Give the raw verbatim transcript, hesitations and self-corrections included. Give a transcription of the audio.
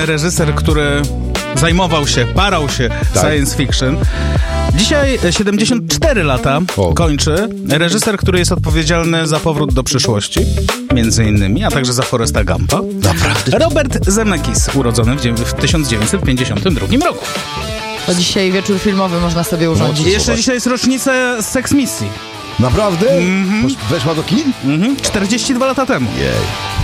reżyser, który zajmował się, parał się Tak. science fiction. Dzisiaj siedemdziesiąt cztery lata O. kończy reżyser, który jest odpowiedzialny za Powrót do przyszłości, między innymi, a także za Foresta Gumpa. Naprawdę? Robert Zemeckis, urodzony w, dziew- w tysiąc dziewięćset pięćdziesiątym drugim roku. To dzisiaj wieczór filmowy można sobie urządzić. I jeszcze Zobacz. dzisiaj jest rocznica Sex Misji. Naprawdę? Mm-hmm. Weszła do kin? Mhm. czterdzieści dwa lata temu. Jej.